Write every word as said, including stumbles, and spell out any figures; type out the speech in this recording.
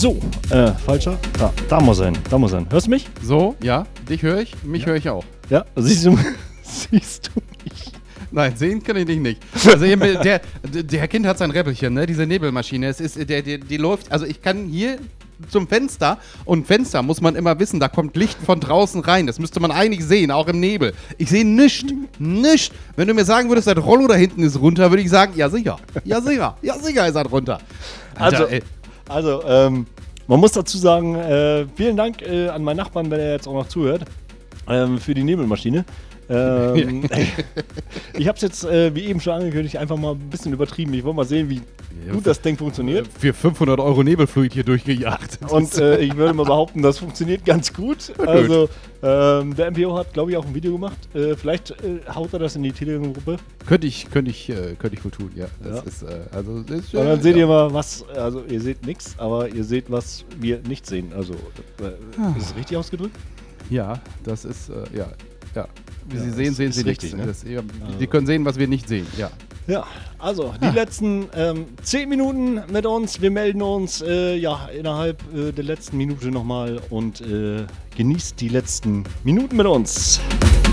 So, äh, falscher. Da, da muss er hin, da muss er hin. Hörst du mich? So, ja, dich höre ich, mich Ja. höre ich auch. Ja, siehst du, siehst du mich? Nein, sehen kann ich dich nicht. Also hier, der, der Kind hat sein Räppelchen, ne? Diese Nebelmaschine. Es ist, der, der, die läuft, also ich kann hier zum Fenster und Fenster muss man immer wissen, da kommt Licht von draußen rein. Das müsste man eigentlich sehen, auch im Nebel. Ich sehe nichts, nichts. Wenn du mir sagen würdest, das Rollo da hinten ist runter, würde ich sagen, ja sicher, ja sicher, ja sicher ist das runter. Alter, Also, ey. also ähm, man muss dazu sagen, äh, vielen Dank äh, an meinen Nachbarn, wenn er jetzt auch noch zuhört, ähm, für die Nebelmaschine. Ähm, ich habe es jetzt, äh, wie eben schon angekündigt, einfach mal ein bisschen übertrieben. Ich wollte mal sehen, wie gut das Ding funktioniert. Für fünfhundert Euro Nebelfluid hier durchgejagt. Und äh, ich würde mal behaupten, das funktioniert ganz gut. Also ähm, der M P O hat, glaube ich, auch ein Video gemacht. Äh, vielleicht äh, haut er das in die Telegram-Gruppe. Könnte ich, könnte ich, äh, könnte ich wohl tun, ja. Das Ja. ist, äh, also, das ist, Und dann äh, seht ja. ihr mal, was, also ihr seht nichts, aber ihr seht, was wir nicht sehen. Also, äh, ist es richtig ausgedrückt? Ja, das ist, äh, ja, ja. Wie Ja, Sie sehen, ist- sehen ist Sie richtig, nichts. ne? Das, ja, Also- Sie können sehen, was wir nicht sehen, ja. Ja, also die Ah. letzten ähm, zehn Minuten mit uns. Wir melden uns äh, ja innerhalb äh, der letzten Minute nochmal und äh, genießt die letzten Minuten mit uns.